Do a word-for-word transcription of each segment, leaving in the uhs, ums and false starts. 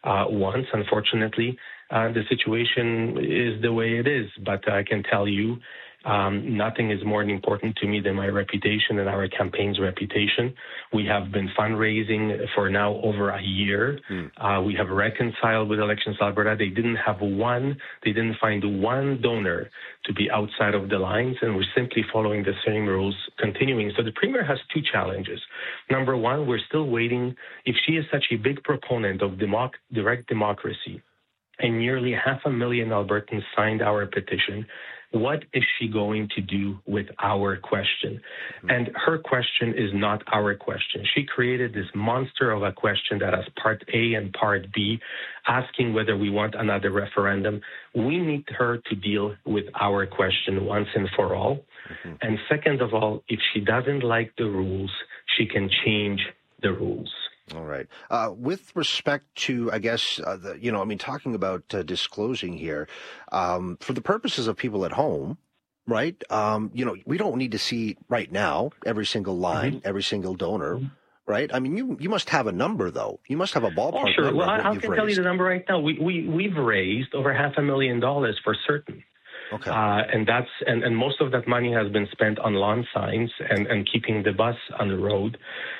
uh, once. Unfortunately, uh, the situation is the way it is. But I can tell you, um, nothing is more important to me than my reputation and our campaign's reputation. We have been fundraising for now over a year. Mm. Uh, we have reconciled with Elections Alberta. They didn't have one, they didn't find one donor to be outside of the lines, and we're simply following the same rules, continuing. So the Premier has two challenges. Number one, we're still waiting. If she is such a big proponent of democ- direct democracy, and nearly half a million Albertans signed our petition, what is she going to do with our question? Mm-hmm. And her question is not our question. She created this monster of a question that has part A and part B, asking whether we want another referendum. We need her to deal with our question once and for all. Mm-hmm. And second of all, if she doesn't like the rules, she can change the rules. All right. Uh, with respect to, I guess, uh, the, you know, I mean, talking about uh, disclosing here, um, for the purposes of people at home, right, um, you know, we don't need to see right now every single line, mm-hmm. every single donor, mm-hmm. right? I mean, you you must have a number, though. You must have a ballpark oh, sure. number Well, of what I, you've I can raised. tell you the number right now. We, we, we've raised over half a million dollars for certain. Okay. Uh, and that's and, and most of that money has been spent on lawn signs and, and keeping the bus on the road.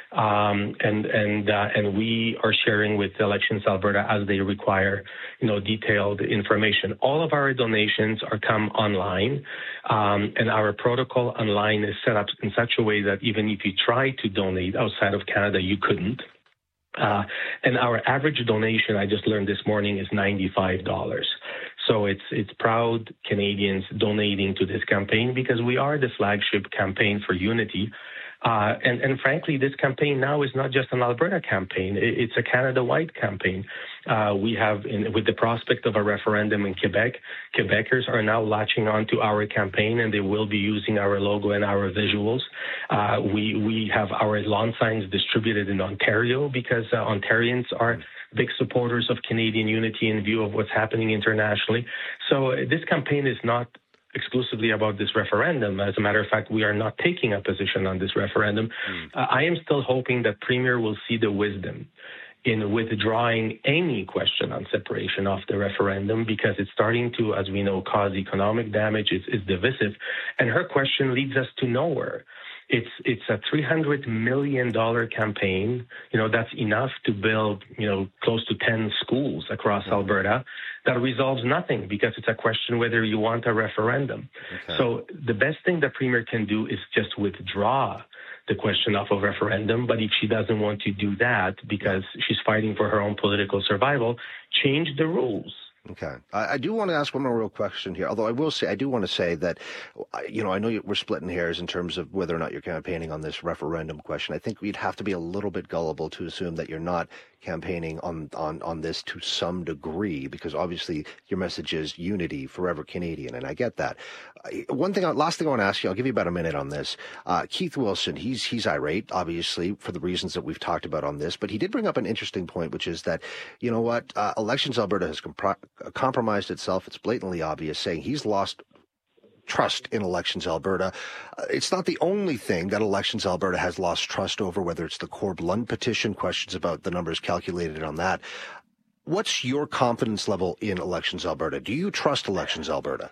Um, and and uh, and we are sharing with Elections Alberta as they require, you know, detailed information. All of our donations are come online, um, and our protocol online is set up in such a way that even if you try to donate outside of Canada, you couldn't. Uh, and our average donation, I just learned this morning, is ninety-five dollars. So it's it's proud Canadians donating to this campaign because we are the flagship campaign for unity. Uh, and, and frankly, this campaign now is not just an Alberta campaign. It, it's a Canada-wide campaign. Uh, we have, in, with the prospect of a referendum in Quebec, Quebecers are now latching on to our campaign, and they will be using our logo and our visuals. Uh, we, we have our lawn signs distributed in Ontario because uh, Ontarians are big supporters of Canadian unity in view of what's happening internationally. So uh, this campaign is not exclusively about this referendum. As a matter of fact, we are not taking a position on this referendum. Mm. Uh, I am still hoping that Premier will see the wisdom in withdrawing any question on separation of the referendum because it's starting to, as we know, cause economic damage. It's, it's divisive. And her question leads us to nowhere. It's it's a three hundred million dollars campaign. You know, that's enough to build, you know, close to ten schools across mm-hmm. Alberta. That resolves nothing because it's a question whether you want a referendum. Okay. So the best thing the Premier can do is just withdraw the question of a referendum. But if she doesn't want to do that because she's fighting for her own political survival, change the rules. Okay. I, I do want to ask one more real question here, although I will say, I do want to say that, you know, I know we're splitting hairs in terms of whether or not you're campaigning on this referendum question. I think we'd have to be a little bit gullible to assume that you're not campaigning on, on, on this to some degree, because obviously your message is unity, forever Canadian, and I get that. Uh, one thing, last thing I want to ask you, I'll give you about a minute on this. Uh, Keith Wilson, he's he's irate, obviously, for the reasons that we've talked about on this, but he did bring up an interesting point, which is that, you know what, uh, Elections Alberta has compri- compromised itself. It's blatantly obvious, saying he's lost trust in Elections Alberta. Uh, it's not the only thing that Elections Alberta has lost trust over, whether it's the Corb Lund petition, questions about the numbers calculated on that. What's your confidence level in Elections Alberta? Do you trust Elections Alberta?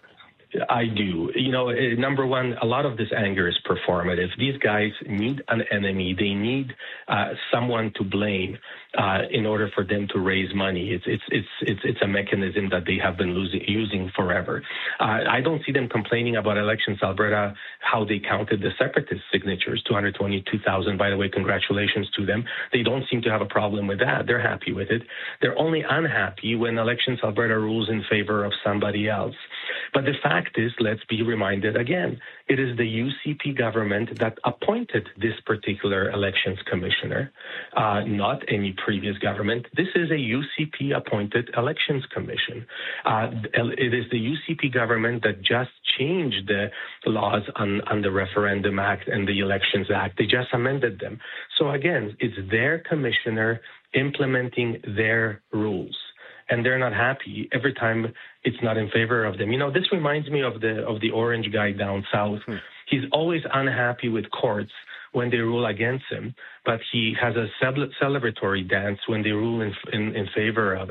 I do. You know, number one, a lot of this anger is performative. These guys need an enemy. They need uh, someone to blame uh, in order for them to raise money. It's it's it's it's it's a mechanism that they have been losing, using forever. Uh, I don't see them complaining about Elections Alberta, how they counted the separatist signatures, two hundred twenty-two thousand. By the way, congratulations to them. They don't seem to have a problem with that. They're happy with it. They're only unhappy when Elections Alberta rules in favor of somebody else. But the fact is, let's be reminded again, it is the U C P government that appointed this particular elections commissioner, uh, not any previous government. This is a U C P-appointed elections commission. Uh, it is the U C P government that just changed the laws on, on the Referendum Act and the Elections Act. They just amended them. So again, it's their commissioner implementing their rules. And they're not happy every time it's not in favor of them. You know, this reminds me of the of the orange guy down south. Hmm. He's always unhappy with courts when they rule against him, but he has a celebratory dance when they rule in in, in favor of